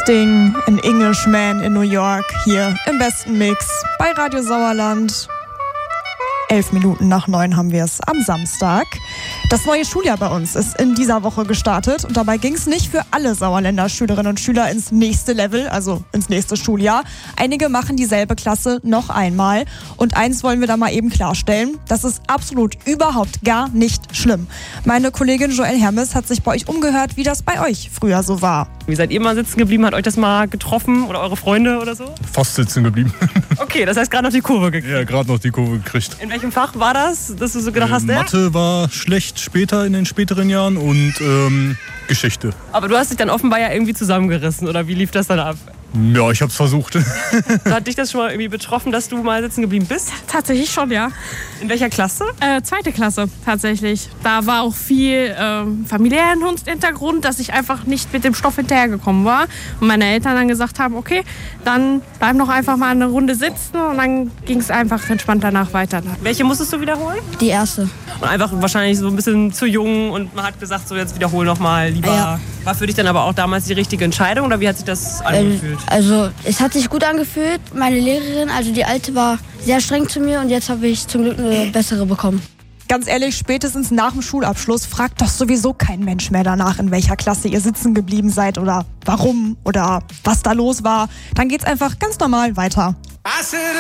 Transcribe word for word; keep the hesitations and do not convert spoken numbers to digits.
Sting, an Englishman in New York, hier im besten Mix bei Radio Sauerland. Elf Minuten nach neun haben wir es am Samstag. Das neue Schuljahr bei uns ist in dieser Woche gestartet und dabei ging es nicht für alle Sauerländer Schülerinnen und Schüler ins nächste Level, also ins nächste Schuljahr. Einige machen dieselbe Klasse noch einmal und eins wollen wir da mal eben klarstellen, das ist absolut überhaupt gar nicht schlimm. Meine Kollegin Joelle Hermes hat sich bei euch umgehört, wie das bei euch früher so war. Wie seid ihr mal sitzen geblieben? Hat euch das mal getroffen oder eure Freunde oder so? Fast sitzen geblieben. Okay, das heißt gerade noch die Kurve gekriegt. Ja, gerade noch die Kurve gekriegt. In welchem Fach war das, dass du so gedacht äh, hast? Mathe ja? war schlecht später in den späteren Jahren und ähm, Geschichte. Aber du hast dich dann offenbar ja irgendwie zusammengerissen, oder wie lief das dann ab? Ja, ich hab's versucht. Hat dich das schon mal irgendwie betroffen, dass du mal sitzen geblieben bist? Tatsächlich schon, ja. In welcher Klasse? Äh, zweite Klasse, tatsächlich. Da war auch viel äh, familiären Hintergrund, dass ich einfach nicht mit dem Stoff hinterhergekommen war. Und meine Eltern dann gesagt haben, okay, dann bleib noch einfach mal eine Runde sitzen. Und dann ging es einfach entspannt danach weiter. Welche musstest du wiederholen? Die erste. Und einfach wahrscheinlich so ein bisschen zu jung und man hat gesagt, so jetzt wiederhol noch mal lieber. Ja. War für dich dann aber auch damals die richtige Entscheidung oder wie hat sich das angefühlt? Also es hat sich gut angefühlt. Meine Lehrerin, also die alte, war sehr streng zu mir und jetzt habe ich zum Glück eine bessere bekommen. Ganz ehrlich, spätestens nach dem Schulabschluss fragt doch sowieso kein Mensch mehr danach, in welcher Klasse ihr sitzen geblieben seid oder warum oder was da los war. Dann geht's einfach ganz normal weiter.